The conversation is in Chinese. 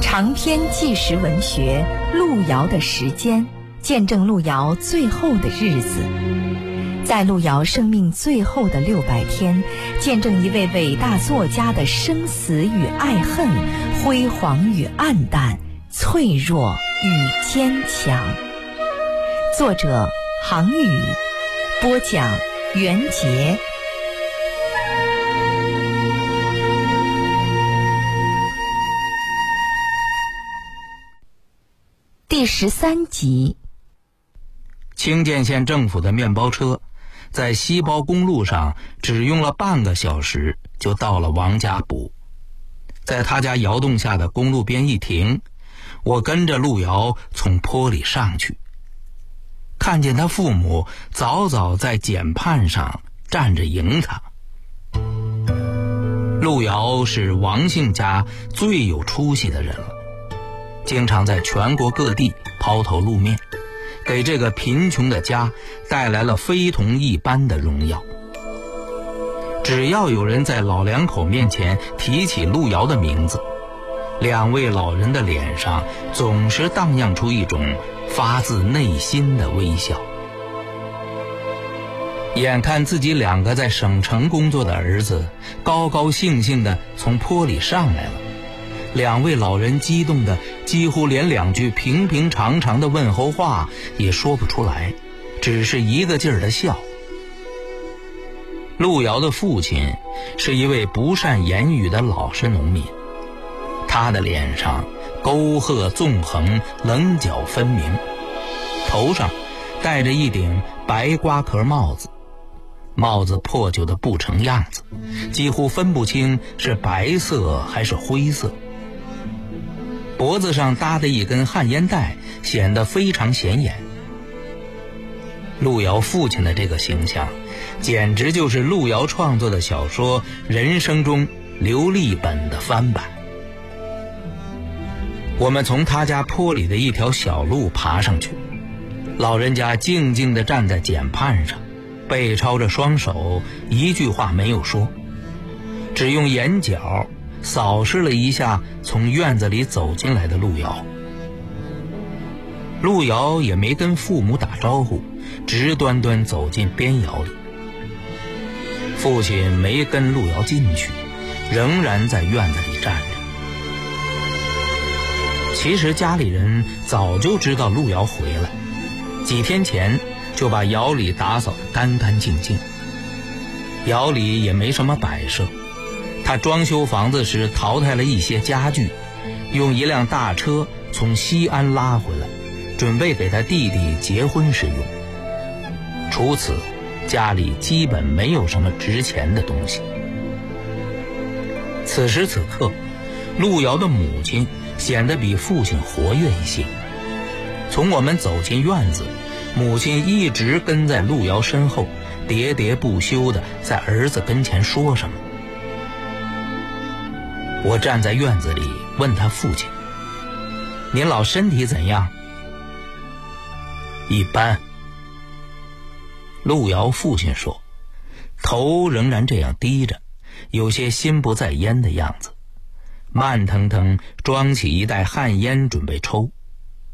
长篇纪实文学《路遥的时间》，见证路遥最后的日子。在路遥生命最后的600天，见证一位伟大作家的生死与爱恨，辉煌与暗淡，脆弱与坚强。作者杭宇，播讲袁杰。第13集。 清涧县政府的面包车在西包公路上只用了半个小时就到了王家堡。在他家窑洞下的公路边一停，我跟着路遥从坡里上去，看见他父母早早在检判上站着迎他。路遥是王姓家最有出息的人了，经常在全国各地抛头露面，给这个贫穷的家带来了非同一般的荣耀。只要有人在老两口面前提起路遥的名字，两位老人的脸上总是荡漾出一种发自内心的微笑。眼看自己2个在省城工作的儿子高高兴兴地从坡里上来了，两位老人激动的几乎连2句平平常常的问候话也说不出来，只是一个劲儿的笑。路遥的父亲是一位不善言语的老实农民，他的脸上沟壑纵横，棱角分明，头上戴着一顶白瓜壳帽子，帽子破旧的不成样子，几乎分不清是白色还是灰色。脖子上搭的一根旱烟带显得非常显眼。路遥父亲的这个形象简直就是路遥创作的小说《人生》中刘立本的翻版。我们从他家坡里的一条小路爬上去，老人家静静地站在检判上，背抄着双手，一句话没有说，只用眼角扫视了一下从院子里走进来的路遥。路遥也没跟父母打招呼，直端端走进边窑里。父亲没跟路遥进去，仍然在院子里站着。其实家里人早就知道路遥回来，几天前就把窑里打扫得干干净净。窑里也没什么摆设，他装修房子时淘汰了一些家具，用一辆大车从西安拉回来，准备给他弟弟结婚时用。除此，家里基本没有什么值钱的东西。此时此刻，路遥的母亲显得比父亲活跃一些。从我们走进院子，母亲一直跟在路遥身后，喋喋不休地在儿子跟前说什么。我站在院子里问他父亲：“您老身体怎样？”“一般。”路遥父亲说，头仍然这样低着，有些心不在焉的样子，慢腾腾装起一袋旱烟准备抽。